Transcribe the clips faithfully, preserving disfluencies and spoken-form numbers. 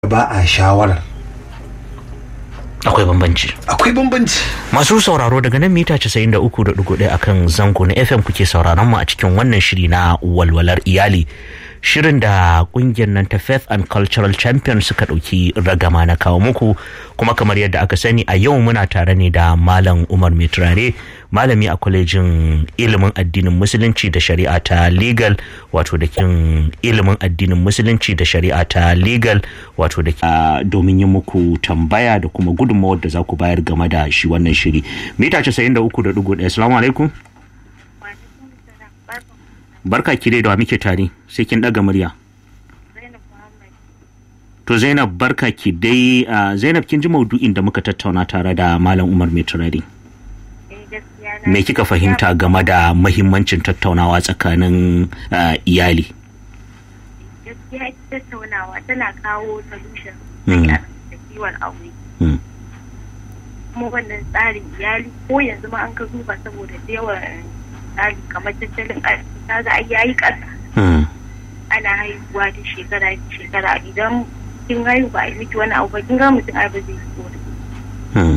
ba a shawarar akwai bambanci akwai bambanci masu sauraro daga nan mita casa'in da uku da ɗigo ɗaya akan zango na F M kuke sauraron mu a cikin wannan shiri na walwalar iyali, shirin da kungiyar nan ta Faith and Cultural Champions suka ɗauki ragama na kawo muku. Kuma kamar yadda aka sani, a yau muna tare ne da Malam Umar Mai Turare, malami a kwalejin ilimin addinin musulunci da shari'a ta legal, wato da kin ilimin addinin musulunci da shari'a ta legal, wato da uh, domin yin muku tambaya da kuma gudunmawar da za ku bayar game da shi wannan shiri. Mita casa'in da uku da ɗigo ɗaya. Assalamu alaikum. Barka ki dai da muke tare, sai kin daga murya. To Zainab, barka ki dai. uh, Zainab, kin ji maudu'in da muka tattauna tare da Malam Umar Mai Turare. Me kika fahimta game da muhimmancin tattaunawa tsakanin uh, iyali? Gaskiya tattaunawa tana kawo solution da kiwon aure. Kuma wannan tsarin iyali ko yanzu ma an ka zuba saboda yawan tsari kamar tattalin arziki ta ga yayi ƙasa. Ana haihuwa da shekara da shekara, idan kin haihu ba a miki wani abu ba kin ga mutum ai ba zai yi.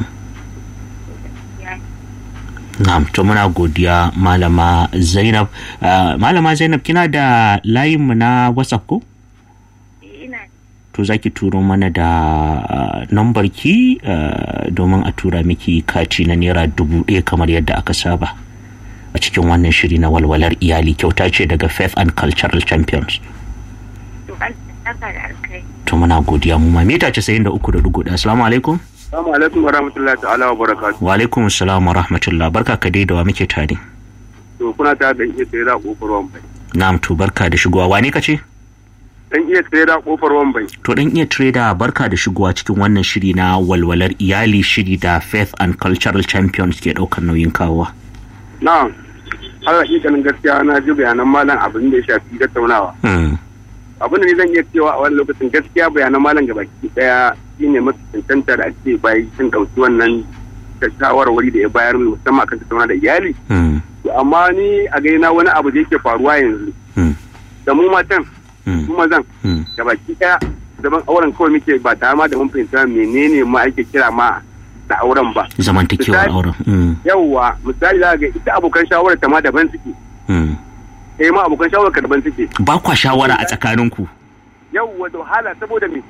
Na'am, to muna godiya Malama Zainab. Uh, Malama Zainab, kina da layin mu na WhatsApp ko? Ina. To zaki turo mana da uh, number ki uh, domin a tura miki kati na naira dubu ɗaya kamar yadda aka saba a cikin wannan shiri na walwalar iyali. Kyauta ce daga Faith and Cultural Champions. To an saka da alkai. To muna godiya mu ma. Mita casa'in da uku da ɗigo ɗaya. Assalamu alaikum. Assalamu alaikum wa rahmatullahi ta'ala wa barakatuh. Wa alaikum assalam wa rahmatullah. Barka ka dai da wa muke tare. To kuna ta da iya tsere a kofar Wambai. Na'am, to barka da shigowa. Wane kace? Dan iya tsere a kofar Wambai. To dan iya trader, barka da shigowa cikin wannan shiri na walwalar iyali, shiri da Faith and Cultural Champions ke daukar nauyin kawowa. Na'am. Har hakikanin gaskiya na ji bayanan malam abin da ya shafi tattaunawa. Hmm. Abin da ni zan iya cewa a wani lokacin gaskiya bayanan malam gabaki daya shine mafi cancanta da ake bayi sun dauki wannan shawarwari da ya bayar musamman akan tattauna da iyali. Amma ni a gaina wani abu da yake faruwa yanzu da mu matan mu mazan gabaki daya zaman auren kawai muke ba tare ma da mun fahimta menene ma ake kira ma da auren ba, zamantakewar auren. Yawwa misali za ga ita abokan shawarar ta ma daban suke. eh ma abokan shawarar ka daban suke. Ba kwa shawara a tsakaninku? Yawwa da wahala saboda me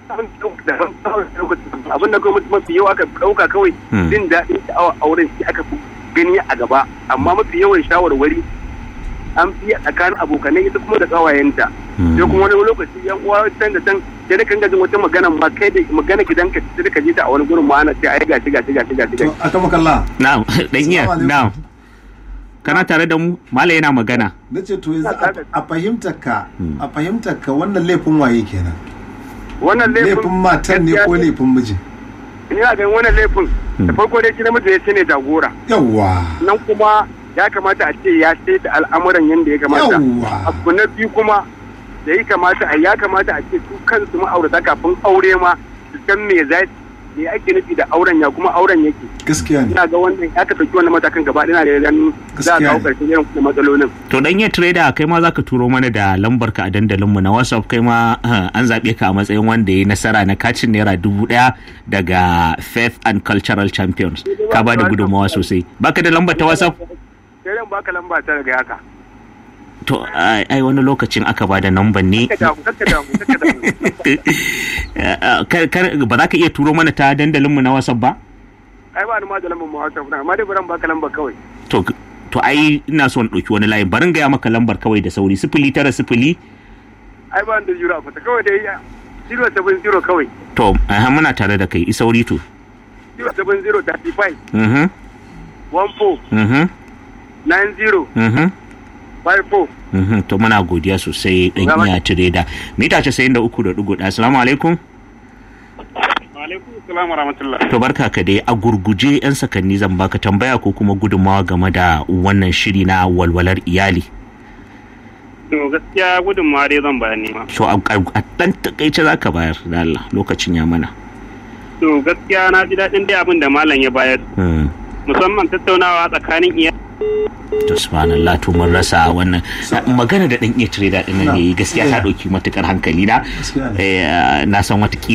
abin da kuma mafi yawa aka dauka kawai jin daɗin auren shi aka fi gani a gaba, amma mafi yawan shawarwari an fi tsakanin abokanai ita kuma da kawayenta. sai kuma wani lokaci yan uwa can da can sai kan gajin wata magana ma kai da magana gidan ka sai ka ji ta a wani gurin ma ana ce ai gashi gashi gashi gashi. To aka makalla. Na'am, dan iya. Na'am. Kana tare da mu? Mala yana magana. Nace to yanzu a fahimtar ka, a fahimtar ka wannan laifin waye kenan? Wannan laifin laifin matan ne ko laifin miji? Ina ganin wannan laifin da farko dai shi namiji ya ce ne jagora. Yawwa. Nan kuma ya kamata a ce ya sai da al'amuran yanda ya kamata. Abu na biyu kuma da ya kamata a ya kamata a ce su kansu ma'aurata kafin aure ma su san me za me ake nufi da auren ya kuma auren yake. Gaskiya ne. Ina ga wannan ya ka ɗauki wannan matakan gaba ɗaya da ganin za a kawo ƙarshen irin kuma matsalolin. To dan ya trader kai ma zaka turo mana da lambar ka a dandalin mu na WhatsApp, kai ma an zabe ka a matsayin wanda ya nasara na kacin naira dubu ɗaya daga Faith and Cultural Champions. Ka ba da gudunmawa sosai. Baka da lambar ta WhatsApp? Sai dan baka lamba ta daga haka. To ai wani lokacin aka ba da namban ne. Ba za ka iya turo mana ta dandalinmu na WhatsApp ba? Ai ba ni ma da lambar mu WhatsApp na, amma dai bari baka lambar kawai. To to ai ina so in ɗauki wani layin, barin gaya maka lambar kawai da sauri. Sifili tara sifili. Ai ba ni da jura fata kawai dai zero seven zero kawai. To ai muna tare da kai, isauri to. zero seven zero thirty five. Mhm. one four. Mhm. nine zero. Mhm. five four. Mhm. To muna godiya sosai dan iya trader. Mita casa'in da uku da ɗigo ɗaya. Assalamu alaikum. Alaikum assalam wa rahmatullah. To barka ka dai, a gurguje yan sakanni zan baka tambaya ko kuma gudunmawa game da wannan shiri na walwalar iyali. To gaskiya gudunmawa dai zan bayar ne ma. So a dan takaice zaka bayar da Allah, lokacin ya mana. To gaskiya na ji daɗin dai abin da malam ya bayar. Musamman tattaunawa tsakanin iyali to subhanallah to mun rasa wannan magana da dan iya trader din nan yayi gaskiya ta dauki matukar hankali na na san wata